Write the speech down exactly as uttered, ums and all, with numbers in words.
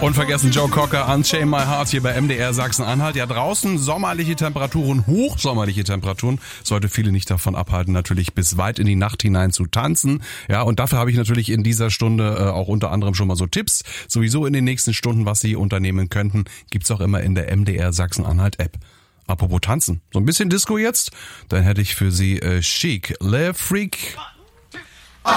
Unvergessen Joe Cocker, Unchain My Heart hier bei M D R Sachsen-Anhalt. Ja, draußen sommerliche Temperaturen, hochsommerliche Temperaturen. Sollte viele nicht davon abhalten, natürlich bis weit in die Nacht hinein zu tanzen. Ja, und dafür habe ich natürlich in dieser Stunde äh, auch unter anderem schon mal so Tipps. Sowieso in den nächsten Stunden, was Sie unternehmen könnten, gibt's auch immer in der M D R Sachsen-Anhalt App. Apropos tanzen, so ein bisschen Disco jetzt, dann hätte ich für Sie äh, Chic, Le Freak.